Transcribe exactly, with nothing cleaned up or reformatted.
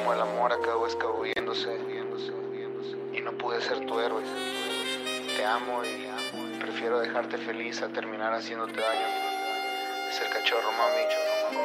como el amor acabó escabulléndose y no pude ser tu héroe. Te amo y prefiero dejarte feliz a terminar haciéndote daño. Es el cachorro, mami.